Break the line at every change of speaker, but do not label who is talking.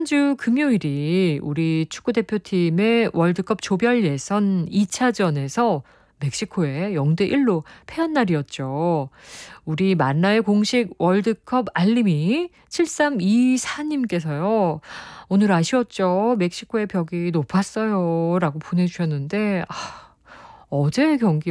지난주 금요일이 우리 축구 대표팀의 월드컵 조별 예선 2차전에서 멕시코에 0대1로 패한 날이었죠. 우리 만나의 공식 월드컵 알림이 7324님께서요. 오늘 아쉬웠죠. 멕시코의 벽이 높았어요. 라고 보내주셨는데, 어제 경기